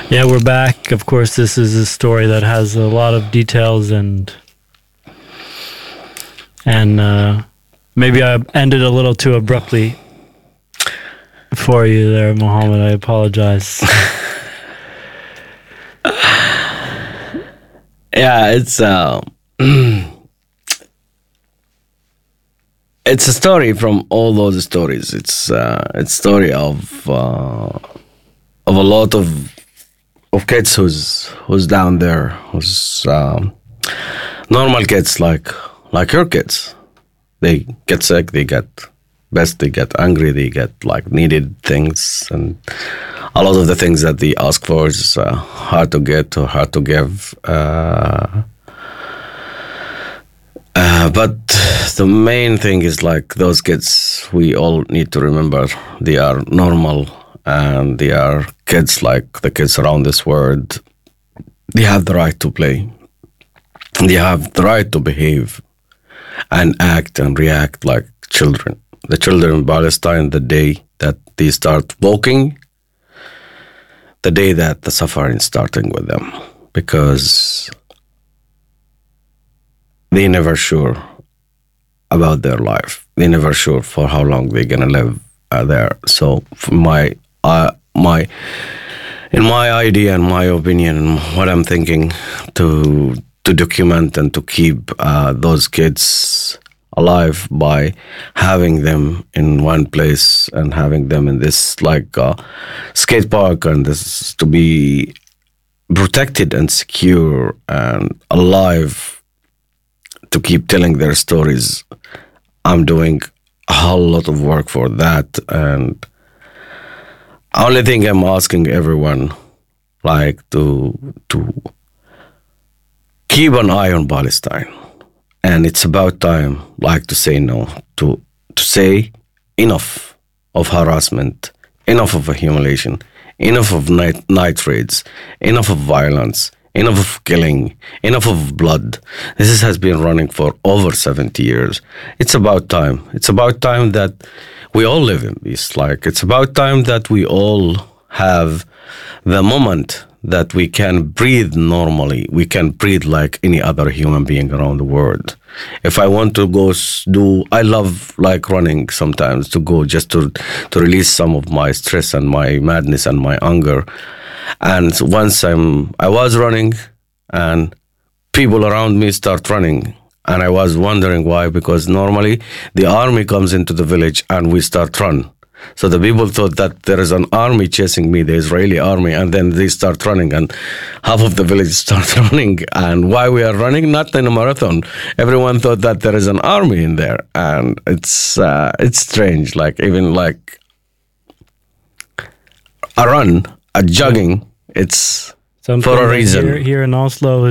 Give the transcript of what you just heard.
Yeah, we're back. Of course, this is a story that has a lot of details and maybe I ended a little too abruptly for you there, Mohammed. I apologize. Yeah, it's a story from all those stories. It's a story of a lot of kids who's down there, who's normal kids like your kids. They get sick, they get best, they get angry, they get like needed things, and a lot of the things that they ask for is hard to get or hard to give. But the main thing is like those kids, we all need to remember they are normal and they are kids like the kids around this world. They have the right to play. They have the right to behave and act and react like children. The children in Palestine, the day that they start walking, the day that the suffering is starting with them, because they never sure about their life. They never sure for how long they're gonna live there. So, for in my idea and my opinion, what I'm thinking to document and to keep those kids alive by having them in one place and having them in this like skate park, and this to be protected and secure and alive, to keep telling their stories. I'm doing a whole lot of work for that, and only thing I'm asking everyone like to keep an eye on Palestine. And it's about time like to say no, to say enough of harassment, enough of humiliation, enough of night raids, enough of violence, enough of killing, enough of blood. This has been running for over 70 years. It's about time. It's about time that we all live in peace. Like, it's about time that we all have the moment that we can breathe normally. We can breathe like any other human being around the world. If I want to go I love like running sometimes, to go just to release some of my stress and my madness and my anger. And once I was running, and people around me start running, and I was wondering why, because normally the army comes into the village and we start run. So the people thought that there is an army chasing me, the Israeli army, and then they start running, and half of the village start running. And why we are running? Not in a marathon. Everyone thought that there is an army in there, and it's strange. Like, even like a run, a jogging, it's Something for a reason. Here in Oslo